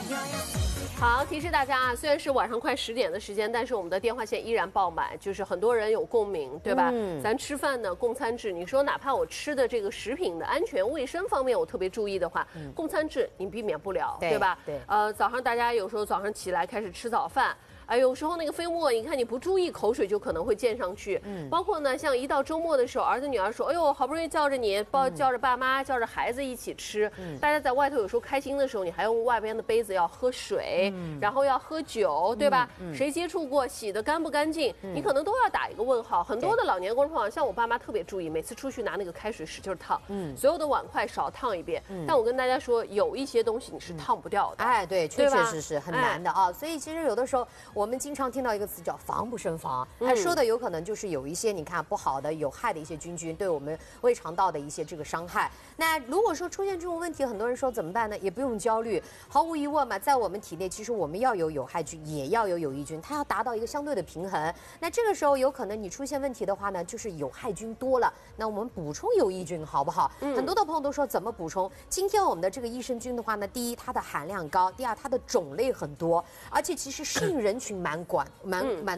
好，提示大家啊，虽然是晚上快10点的时间，但是我们的电话线依然爆满，就是很多人有共鸣，对吧？咱吃饭呢，供餐制，你说哪怕我吃的这个食品的安全卫生方面我特别注意的话，供餐制你避免不了，对吧？ 对。 早上大家有时候早上起来开始吃早饭。哎，有时候那个飞沫，你看你不注意，口水就可能会溅上去。包括呢，像一到周末的时候，儿子女儿说：“哎呦，好不容易叫着你，叫着爸妈，叫着孩子一起吃。大家在外头有时候开心的时候，你还用外边的杯子要喝水，然后要喝酒，对吧？谁接触过，洗得干不干净，你可能都要打一个问号。很多的老年观众朋友，像我爸妈特别注意，每次出去拿那个开水使劲烫，所有的碗筷少烫一遍。但我跟大家说，有一些东西你是烫不掉的。 哎，对，确实是很难的啊。所以其实有的时候。我们经常听到一个词叫防不胜防，它说的有可能就是有一些你看不好的、有害的一些菌对我们胃肠道的一些这个伤害。那如果说出现这种问题，很多人说怎么办呢？也不用焦虑，毫无疑问嘛，在我们体内其实我们要有有害菌，也要有有益菌，它要达到一个相对的平衡。那这个时候有可能你出现问题的话呢，就是有害菌多了，那我们补充有益菌好不好？很多的朋友都说怎么补充？今天我们的这个益生菌的话呢，第一它的含量高，第二它的种类很多，而且其实适应人群蛮